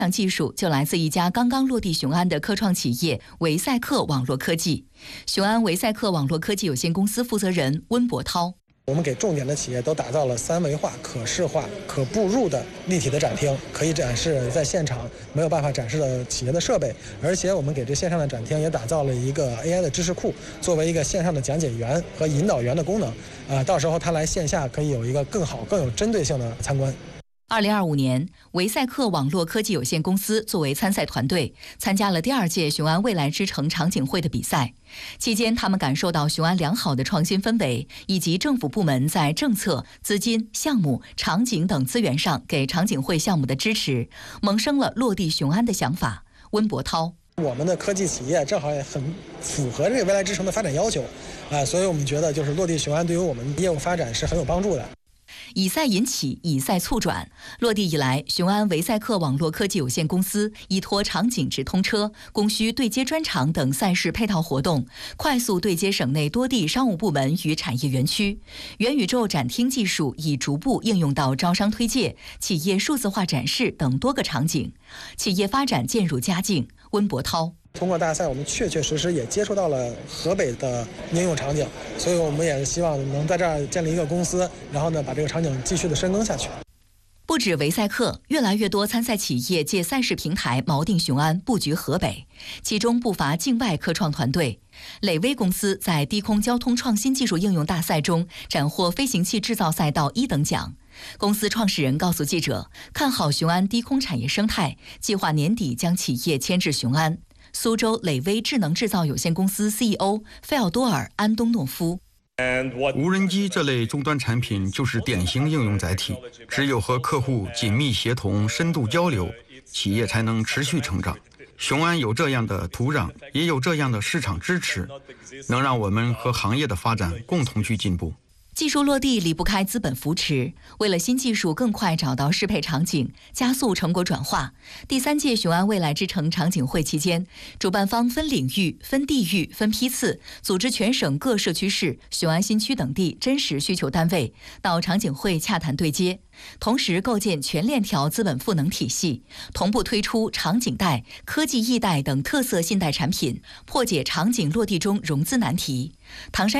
技术就来自一家刚刚落地雄安的科创企业维赛克网络科技。雄安维赛克网络科技有限公司负责人温博涛。 我们给重点的企业都打造了3维化、可视化、可步入的立体的展厅，可以展示在现场没有办法展示的企业的设备。而且我们给这线上的展厅也打造了一个 AI 的知识库，作为一个线上的讲解员和引导员的功能。到时候他来线下可以有一个更好、更有针对性的参观。 2025年，维赛克网络科技有限公司作为参赛团队，参加了第2届雄安未来之城场景会的比赛。期间，他们感受到雄安良好的创新氛围，以及政府部门在政策、资金、项目、场景等资源上给场景会项目的支持，萌生了落地雄安的想法。温博涛。 我们的科技企业正好也很符合这个未来之城的发展要求，所以我们觉得就是落地雄安对于我们业务发展是很有帮助的。 以赛引起，以赛促转。落地以来，雄安维赛克网络科技有限公司依托场景直通车、供需对接专场等赛事配套活动，快速对接省内多地商务部门与产业园区。元宇宙展厅技术已逐步应用到招商推介、企业数字化展示等多个场景，企业发展渐入佳境。温博涛。 通过大赛，我们确实也接触到了河北的应用场景，所以我们也是希望能在这儿建立一个公司，然后呢，把这个场景继续的深耕下去。 不止维赛克，越来越多参赛企业借赛事平台锚定雄安，布局河北，其中不乏境外科创团队。磊威公司在低空交通创新技术应用大赛中斩获飞行器制造赛道1等奖。公司创始人告诉记者，看好雄安低空产业生态，计划年底将企业迁至雄安。苏州磊威智能制造有限公司 CEO 费奥多尔·安东诺夫。 无人机这类终端产品就是典型应用载体，只有和客户紧密协同、深度交流，企业才能持续成长。雄安有这样的土壤，也有这样的市场支持，能让我们和行业的发展共同去进步。 技术落地离不开资本扶持，为了新技术更快找到适配场景，加速成果转化。第3届雄安未来之城场景会期间，主办方分领域、分地域、分批次，组织全省各社区市、雄安新区等地真实需求单位到场景会洽谈对接，同时构建全链条资本赋能体系，同步推出场景贷、科技易贷等特色信贷产品，破解场景落地中融资难题。唐山